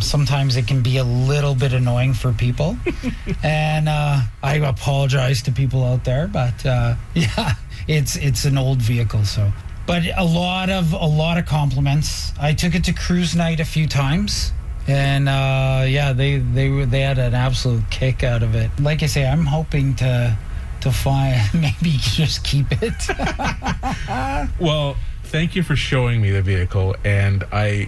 sometimes it can be a little bit annoying for people. And I apologize to people out there, but yeah, it's an old vehicle, so. But a lot of compliments. I took it to cruise night a few times. And yeah, they had an absolute kick out of it. Like I say, I'm hoping to find maybe just keep it. Well, thank you for showing me the vehicle, and I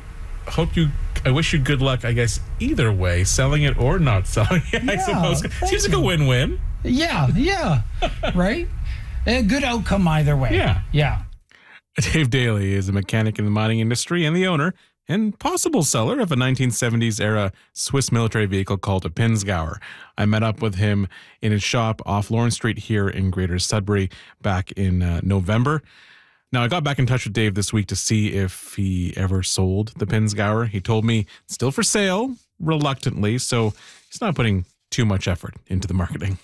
wish you good luck, I guess, either way, selling it or not selling it, I suppose. Seems like a win-win. Yeah, right? A good outcome either way. Yeah. Dave Daly is a mechanic in the mining industry and the owner and possible seller of a 1970s era Swiss military vehicle called a Pinzgauer. I met up with him in his shop off Lawrence Street here in Greater Sudbury back in November. Now, I got back in touch with Dave this week to see if he ever sold the Pinzgauer. He told me it's still for sale, reluctantly, so he's not putting too much effort into the marketing.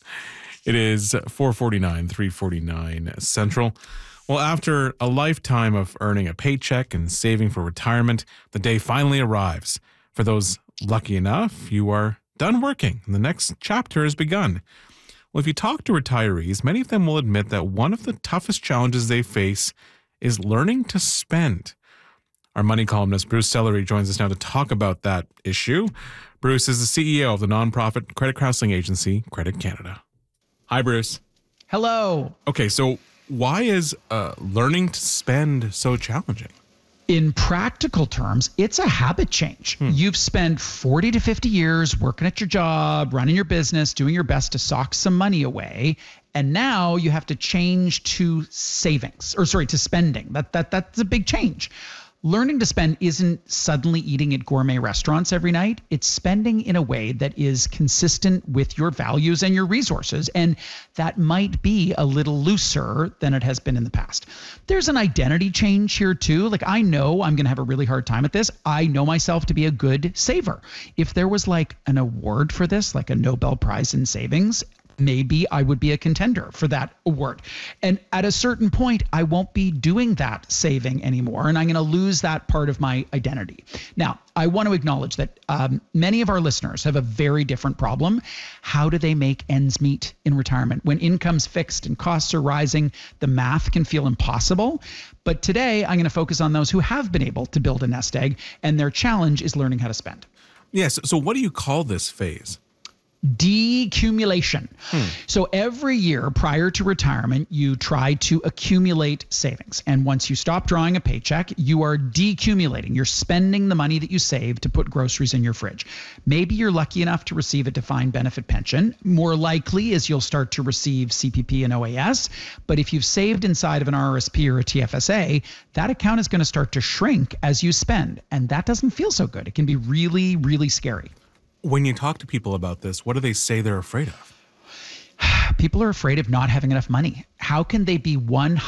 It is 4:49, 3:49 Central. Well, after a lifetime of earning a paycheck and saving for retirement, the day finally arrives. For those lucky enough, you are done working and the next chapter has begun. Well, if you talk to retirees, many of them will admit that one of the toughest challenges they face is learning to spend. Our money columnist, Bruce Sellery, joins us now to talk about that issue. Bruce is the CEO of the nonprofit credit counseling agency, Credit Canada. Hi, Bruce. Hello. Okay, so why is learning to spend so challenging? In practical terms, it's a habit change. You've spent 40 to 50 years working at your job, running your business, doing your best to sock some money away. And now you have to change to to spending. That's a big change. Learning to spend isn't suddenly eating at gourmet restaurants every night. It's spending in a way that is consistent with your values and your resources. And that might be a little looser than it has been in the past. There's an identity change here too. Like, I know I'm going to have a really hard time at this. I know myself to be a good saver. If there was like an award for this, like a Nobel Prize in savings, maybe I would be a contender for that award. And at a certain point, I won't be doing that saving anymore, and I'm going to lose that part of my identity. Now, I want to acknowledge that many of our listeners have a very different problem. How do they make ends meet in retirement? When income's fixed and costs are rising, the math can feel impossible. But today, I'm going to focus on those who have been able to build a nest egg, and their challenge is learning how to spend. Yes. So what do you call this phase? Decumulation. So every year prior to retirement, you try to accumulate savings. And once you stop drawing a paycheck, you are decumulating. You're spending the money that you save to put groceries in your fridge. Maybe you're lucky enough to receive a defined benefit pension. More likely is you'll start to receive CPP and OAS. But if you've saved inside of an RRSP or a TFSA, that account is going to start to shrink as you spend. And that doesn't feel so good. It can be really, really scary. When you talk to people about this, what do they say they're afraid of? People are afraid of not having enough money. How can they be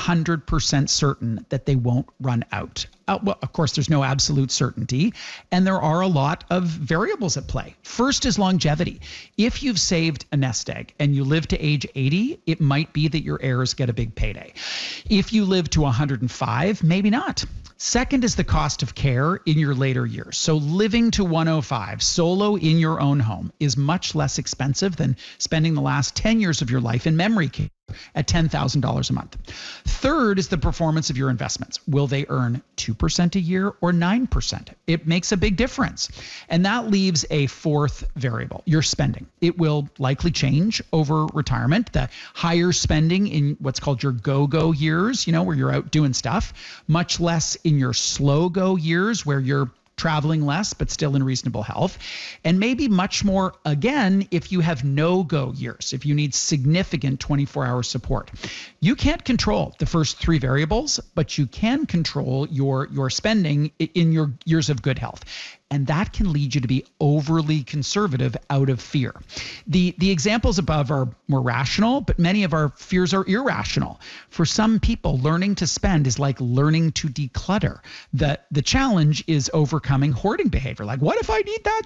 100% certain that they won't run out? Well, of course, there's no absolute certainty, and there are a lot of variables at play. First is longevity. If you've saved a nest egg and you live to age 80, it might be that your heirs get a big payday. If you live to 105, maybe not. Second is the cost of care in your later years. So living to 105 solo in your own home is much less expensive than spending the last 10 years of your life in memory care at $10,000 a month. Third is the performance of your investments. Will they earn 2% a year or 9%? It makes a big difference. And that leaves a fourth variable, your spending. It will likely change over retirement. The higher spending in what's called your go-go years, where you're out doing stuff, much less in your slow-go years where you're traveling less, but still in reasonable health. And maybe much more, again, if you have no-go years, if you need significant 24-hour support. You can't control the first three variables, but you can control your spending in your years of good health. And that can lead you to be overly conservative out of fear. The examples above are more rational, but many of our fears are irrational. For some people, learning to spend is like learning to declutter. The challenge is overcoming hoarding behavior. Like, what if I need that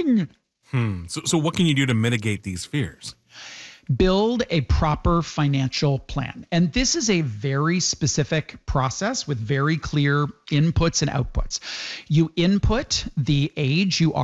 thing? So what can you do to mitigate these fears? Build a proper financial plan. And this is a very specific process with very clear inputs and outputs. You input the age you are